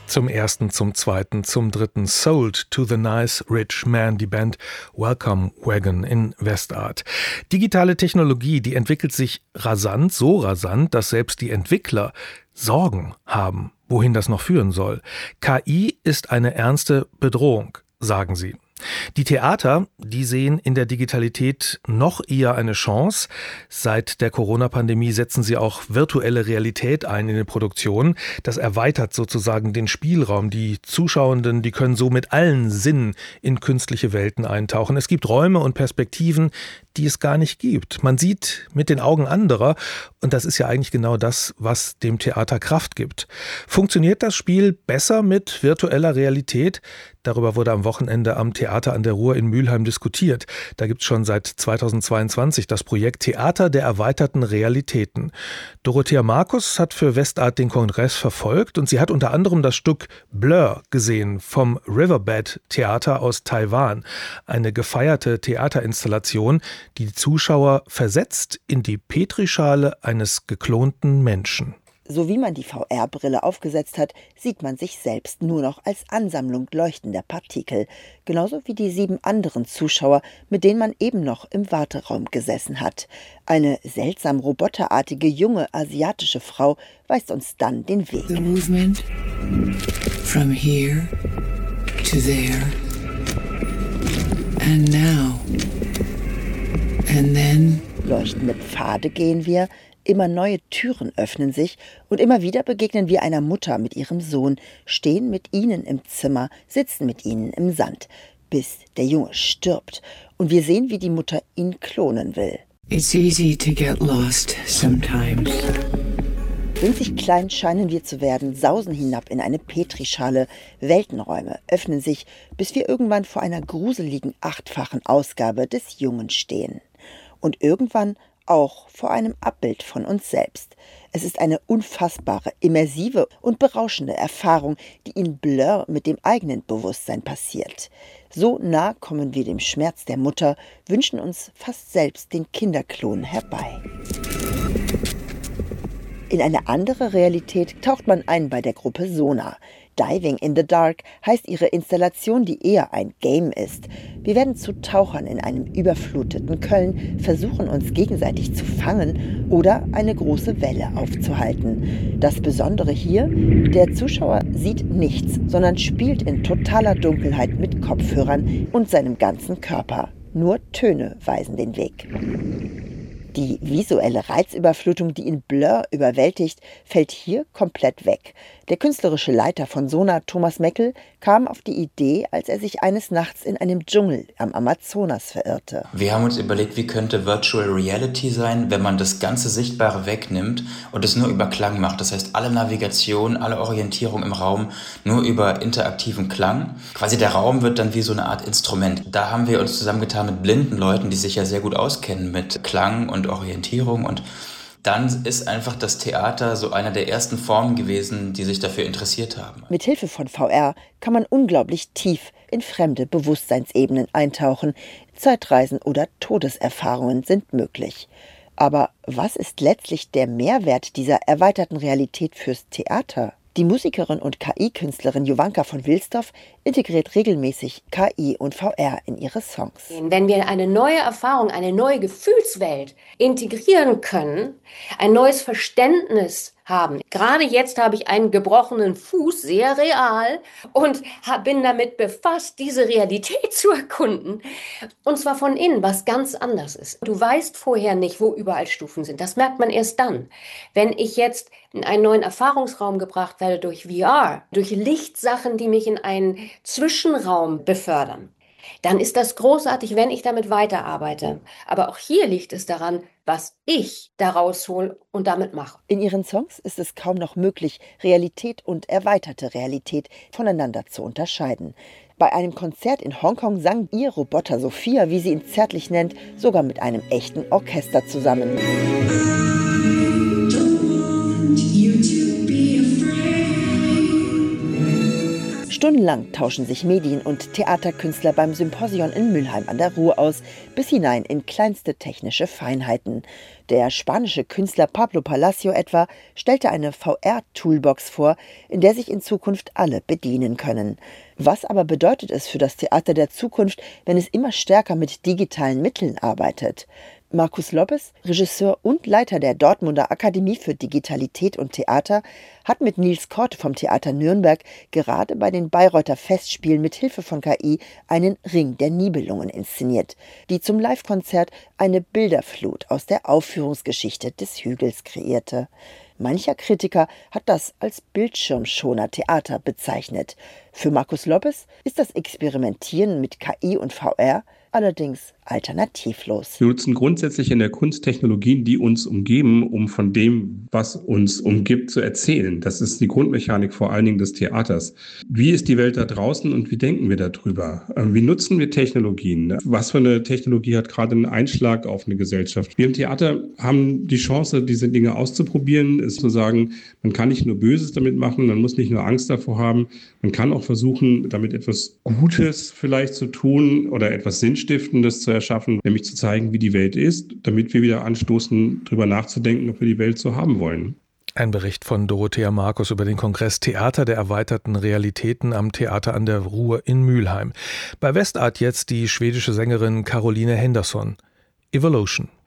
Zum ersten, zum zweiten, zum dritten Sold to the Nice Rich Man, die Band Welcome Wagon in Westart. Digitale Technologie, die entwickelt sich rasant, so rasant, dass selbst die Entwickler Sorgen haben, wohin das noch führen soll. KI ist eine ernste Bedrohung, sagen sie. Die Theater, die sehen in der Digitalität noch eher eine Chance. Seit der Corona-Pandemie setzen sie auch virtuelle Realität ein in den Produktionen. Das erweitert sozusagen den Spielraum. Die Zuschauenden, die können so mit allen Sinnen in künstliche Welten eintauchen. Es gibt Räume und Perspektiven, die es gar nicht gibt. Man sieht mit den Augen anderer und das ist ja eigentlich genau das, was dem Theater Kraft gibt. Funktioniert das Spiel besser mit virtueller Realität? Darüber wurde am Wochenende am Theater an der Ruhr in Mülheim diskutiert. Da gibt es schon seit 2022 das Projekt Theater der erweiterten Realitäten. Dorothea Markus hat für Westart den Kongress verfolgt und sie hat unter anderem das Stück Blur gesehen vom Riverbed Theater aus Taiwan. Eine gefeierte Theaterinstallation, die Zuschauer versetzt in die Petrischale eines geklonten Menschen. So wie man die VR-Brille aufgesetzt hat, sieht man sich selbst nur noch als Ansammlung leuchtender Partikel. Genauso wie die 7 anderen Zuschauer, mit denen man eben noch im Warteraum gesessen hat. Eine seltsam roboterartige junge asiatische Frau weist uns dann den Weg. The movement from here to there and now and then. Leuchtende Pfade gehen wir. Immer neue Türen öffnen sich und immer wieder begegnen wir einer Mutter mit ihrem Sohn, stehen mit ihnen im Zimmer, sitzen mit ihnen im Sand, bis der Junge stirbt und wir sehen, wie die Mutter ihn klonen will. It's easy to get lost sometimes. Winzig klein scheinen wir zu werden, sausen hinab in eine Petrischale, Weltenräume öffnen sich, bis wir irgendwann vor einer gruseligen 8-fachen Ausgabe des Jungen stehen. Und irgendwann auch vor einem Abbild von uns selbst. Es ist eine unfassbare, immersive und berauschende Erfahrung, die in Blur mit dem eigenen Bewusstsein passiert. So nah kommen wir dem Schmerz der Mutter, wünschen uns fast selbst den Kinderklon herbei. In eine andere Realität taucht man ein bei der Gruppe Sonar. Diving in the Dark heißt ihre Installation, die eher ein Game ist. Wir werden zu Tauchern in einem überfluteten Köln, versuchen uns gegenseitig zu fangen oder eine große Welle aufzuhalten. Das Besondere hier, der Zuschauer sieht nichts, sondern spielt in totaler Dunkelheit mit Kopfhörern und seinem ganzen Körper. Nur Töne weisen den Weg. Die visuelle Reizüberflutung, die in Blur überwältigt, fällt hier komplett weg. Der künstlerische Leiter von Sonar, Thomas Meckel, kam auf die Idee, als er sich eines Nachts in einem Dschungel am Amazonas verirrte. Wir haben uns überlegt, wie könnte Virtual Reality sein, wenn man das ganze Sichtbare wegnimmt und es nur über Klang macht. Das heißt, alle Navigation, alle Orientierung im Raum nur über interaktiven Klang. Quasi der Raum wird dann wie so eine Art Instrument. Da haben wir uns zusammengetan mit blinden Leuten, die sich ja sehr gut auskennen mit Klang und Orientierung, und dann ist einfach das Theater so einer der ersten Formen gewesen, die sich dafür interessiert haben. Mit Hilfe von VR kann man unglaublich tief in fremde Bewusstseinsebenen eintauchen. Zeitreisen oder Todeserfahrungen sind möglich. Aber was ist letztlich der Mehrwert dieser erweiterten Realität fürs Theater? Die Musikerin und KI-Künstlerin Jovanka von Wilsdorf integriert regelmäßig KI und VR in ihre Songs. Wenn wir eine neue Erfahrung, eine neue Gefühlswelt integrieren können, ein neues Verständnis haben. Gerade jetzt habe ich einen gebrochenen Fuß, sehr real, und bin damit befasst, diese Realität zu erkunden. Und zwar von innen, was ganz anders ist. Du weißt vorher nicht, wo überall Stufen sind. Das merkt man erst dann. Wenn ich jetzt in einen neuen Erfahrungsraum gebracht werde durch VR, durch Lichtsachen, die mich in einen Zwischenraum befördern, dann ist das großartig, wenn ich damit weiterarbeite. Aber auch hier liegt es daran, was ich daraus hole und damit mache. In ihren Songs ist es kaum noch möglich, Realität und erweiterte Realität voneinander zu unterscheiden. Bei einem Konzert in Hongkong sang ihr Roboter Sophia, wie sie ihn zärtlich nennt, sogar mit einem echten Orchester zusammen. Stundenlang tauschen sich Medien- und Theaterkünstler beim Symposion in Mülheim an der Ruhr aus, bis hinein in kleinste technische Feinheiten. Der spanische Künstler Pablo Palacio etwa stellte eine VR-Toolbox vor, in der sich in Zukunft alle bedienen können. Was aber bedeutet es für das Theater der Zukunft, wenn es immer stärker mit digitalen Mitteln arbeitet? Markus Lopez, Regisseur und Leiter der Dortmunder Akademie für Digitalität und Theater, hat mit Nils Korte vom Theater Nürnberg gerade bei den Bayreuther Festspielen mit Hilfe von KI einen Ring der Nibelungen inszeniert, die zum Live-Konzert eine Bilderflut aus der Aufführungsgeschichte des Hügels kreierte. Mancher Kritiker hat das als Bildschirmschoner-Theater bezeichnet. Für Markus Lopez ist das Experimentieren mit KI und VR allerdings alternativlos. Wir nutzen grundsätzlich in der Kunst Technologien, die uns umgeben, um von dem, was uns umgibt, zu erzählen. Das ist die Grundmechanik vor allen Dingen des Theaters. Wie ist die Welt da draußen und wie denken wir darüber? Wie nutzen wir Technologien? Was für eine Technologie hat gerade einen Einschlag auf eine Gesellschaft? Wir im Theater haben die Chance, diese Dinge auszuprobieren, ist zu sagen, man kann nicht nur Böses damit machen, man muss nicht nur Angst davor haben, man kann auch versuchen, damit etwas Gutes vielleicht zu tun oder etwas Sinnstiftendes zu erschaffen, nämlich zu zeigen, wie die Welt ist, damit wir wieder anstoßen, darüber nachzudenken, ob wir die Welt so haben wollen. Ein Bericht von Dorothea Markus über den Kongress Theater der erweiterten Realitäten am Theater an der Ruhr in Mülheim. Bei Westart jetzt die schwedische Sängerin Caroline Henderson. Evolution.